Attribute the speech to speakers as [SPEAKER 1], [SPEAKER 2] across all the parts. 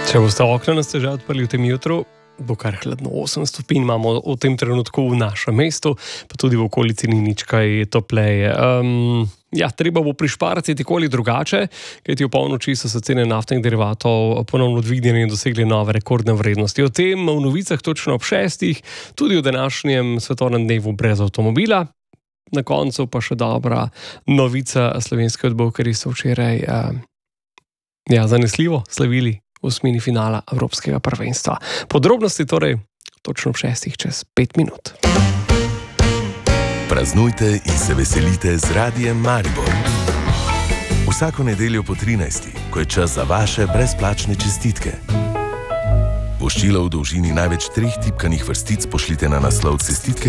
[SPEAKER 1] Če boste okna na stežaj odprli v tem jutru, bo kar hladno, 8 stopinj imamo v tem trenutku v našem mestu, pa tudi v okolici ni nič kaj topleje. Treba bo prišparati tako ali drugače, kajti v polnoči so se cene naftnih derivatov ponovno dvignile in dosegli nove rekordne vrednosti. O tem v novicah točno ob 6, tudi v današnjem svetovnem dnevu brez avtomobila. Na koncu pa še dobra novica, slovenski odbojkarji so včeraj zanesljivo slavili osmini finala Evropskega prvenstva. Podrobnosti torej točno ob 6 čez 5 minut.
[SPEAKER 2] Praznujte in se veselite z Radiem Maribor. Vsako nedeljo po 13, ko je čas za vaše brezplačne čestitke. Voščilo v dolžini največ 3 tipkanih vrstic pošljite na naslov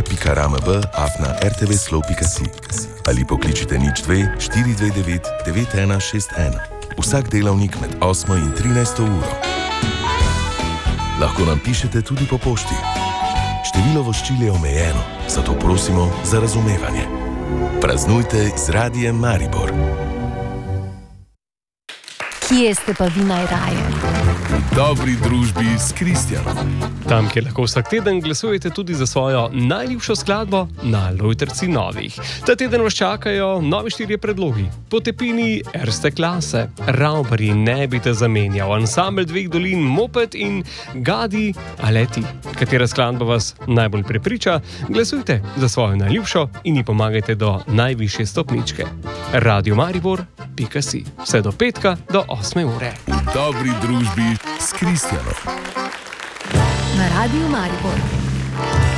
[SPEAKER 2] cestitke.ramb@rtvslow.si ali pokličite 02 429 9161. Vsak delavnik med 8 in 13 uro. Lahko nam pišete tudi po pošti. Število voščil je omejeno, zato prosimo za razumevanje. Praznujte z Radiem Maribor.
[SPEAKER 3] Kje ste pa vi najraje?
[SPEAKER 2] V dobri družbi s Kristjanom.
[SPEAKER 1] Tam, kjer lahko vsak teden glasujete tudi za svojo najljubšo skladbo na Lojtrci novih. Ta teden vas čakajo novi 4 predlogi. Potepini Erste klase, Ravbarji ne bi te zamenjal, Ansambel dveh dolin, Moped in Gadi Aleti. Katera skladba vas najbolj prepriča? Glasujte za svojo najljubšo in ji pomagajte do najvišje stopničke. radiomaribor.si. Vse do petka, do 8 ure.
[SPEAKER 2] V dobri družbi s Kristjanom.
[SPEAKER 3] Na Radiu Maribor.